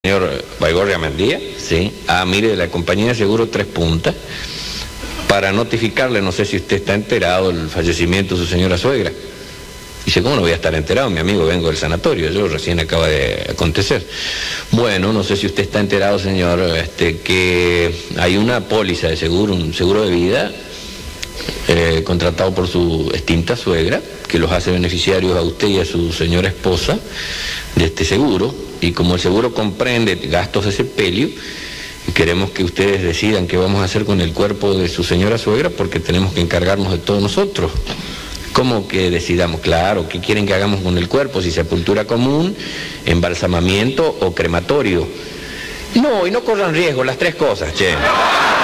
Señor Baigorria Mendía, sí. Mire, de la compañía de seguro Tres Puntas, para notificarle, no sé si usted está enterado del fallecimiento de su señora suegra. Dice, ¿cómo no voy a estar enterado? Mi amigo, vengo del sanatorio, yo recién acaba de acontecer. Bueno, no sé si usted está enterado, señor, que hay una póliza de seguro, un seguro de vida, contratado por su extinta suegra, que los hace beneficiarios a usted y a su señora esposa de este seguro, y como el seguro comprende gastos de sepelio, queremos que ustedes decidan qué vamos a hacer con el cuerpo de su señora suegra, porque tenemos que encargarnos de todos nosotros. ¿Cómo que decidamos? Claro, ¿qué quieren que hagamos con el cuerpo? Si sepultura común, embalsamamiento o crematorio. No, y no corran riesgo, las tres cosas, che.